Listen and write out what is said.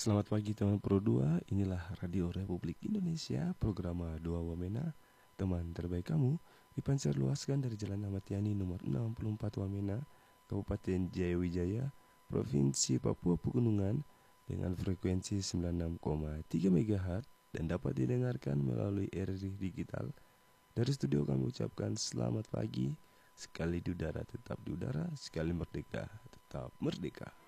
Selamat pagi teman Pro 2, inilah Radio Republik Indonesia, program Doa Wamena, teman terbaik kamu, dipancar luaskan dari Jalan Ahmad Yani nomor 64 Wamena, Kabupaten Jayawijaya, Provinsi Papua Pegunungan, dengan frekuensi 96,3 MHz dan dapat didengarkan melalui RRI Digital. Dari studio kami ucapkan selamat pagi, sekali di udara tetap di udara, sekali merdeka tetap merdeka.